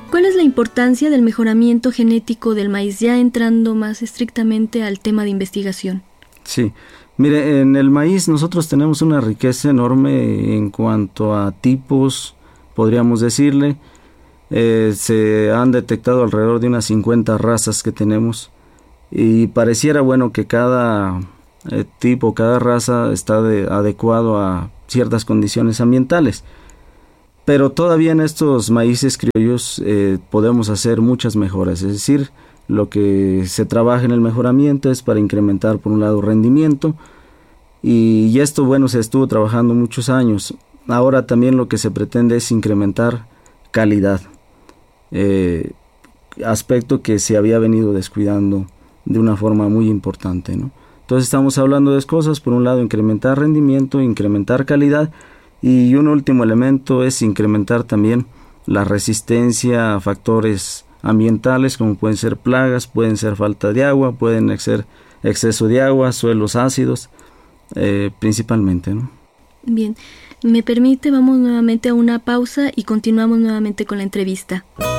¿Cuál es la importancia del mejoramiento genético del maíz, ya entrando más estrictamente al tema de investigación? Sí, mire, en el maíz nosotros tenemos una riqueza enorme en cuanto a tipos, podríamos decirle. Se han detectado alrededor de unas 50 razas que tenemos y pareciera bueno que cada tipo, cada raza está adecuado a ciertas condiciones ambientales. Pero todavía en estos maíces criollos podemos hacer muchas mejoras, es decir, lo que se trabaja en el mejoramiento es para incrementar por un lado rendimiento y esto bueno se estuvo trabajando muchos años. Ahora también lo que se pretende es incrementar calidad, aspecto que se había venido descuidando de una forma muy importante, ¿no? Entonces estamos hablando de dos cosas, por un lado incrementar rendimiento, incrementar calidad. Y un último elemento es incrementar también la resistencia a factores ambientales como pueden ser plagas, pueden ser falta de agua, pueden ser exceso de agua, suelos ácidos, principalmente, ¿no? Bien, me permite, vamos nuevamente a una pausa y continuamos nuevamente con la entrevista.